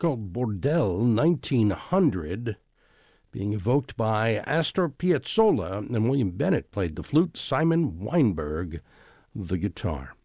called Bordel 1900, being evoked by Astor Piazzolla, and William Bennett played the flute, Simon Weinberg the guitar.